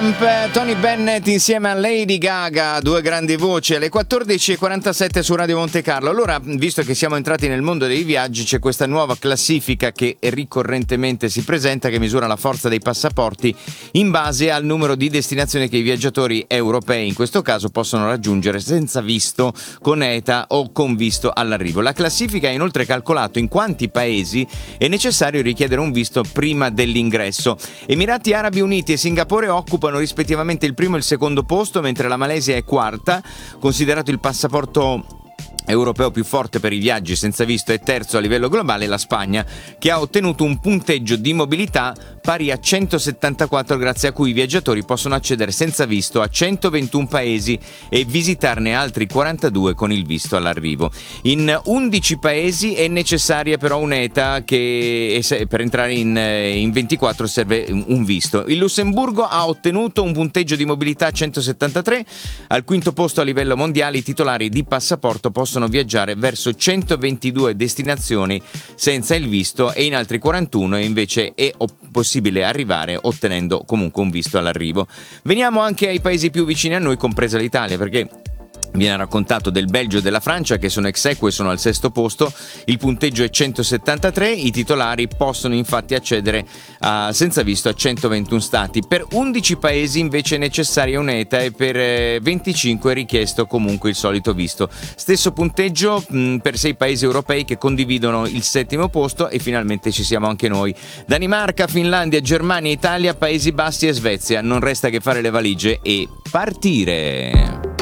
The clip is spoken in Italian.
Camp, Tony Bennett insieme a Lady Gaga, due grandi voci, alle 14.47 su Radio Monte Carlo. Allora, visto che siamo entrati nel mondo dei viaggi, c'è questa nuova classifica che ricorrentemente si presenta, che misura la forza dei passaporti in base al numero di destinazioni che i viaggiatori europei, in questo caso, possono raggiungere senza visto, con ETA o con visto all'arrivo. La classifica ha inoltre calcolato in quanti paesi è necessario richiedere un visto prima dell'ingresso. Emirati Arabi Uniti e Singapore occupano rispettivamente il primo e il secondo posto, mentre la Malesia è quarta, considerato il passaporto europeo più forte per i viaggi senza visto, è terzo a livello globale la Spagna, che ha ottenuto un punteggio di mobilità pari a 174, grazie a cui i viaggiatori possono accedere senza visto a 121 paesi e visitarne altri 42 con il visto all'arrivo. In 11 paesi è necessaria però un'ETA che per entrare in 24 serve un visto. Il Lussemburgo ha ottenuto un punteggio di mobilità 173, al quinto posto a livello mondiale i titolari di passaporto possono viaggiare verso 122 destinazioni senza il visto e in altri 41 invece è possibile arrivare ottenendo comunque un visto all'arrivo. Veniamo anche ai paesi più vicini a noi, compresa l'Italia, perché viene raccontato del Belgio e della Francia che sono ex aequo e sono al sesto posto, il punteggio è 173, i titolari possono infatti accedere senza visto a 121 stati. Per 11 paesi invece è necessaria un'ETA e per 25 è richiesto comunque il solito visto. Stesso punteggio per 6 paesi europei che condividono il settimo posto e finalmente ci siamo anche noi. Danimarca, Finlandia, Germania, Italia, Paesi Bassi e Svezia. Non resta che fare le valigie e partire.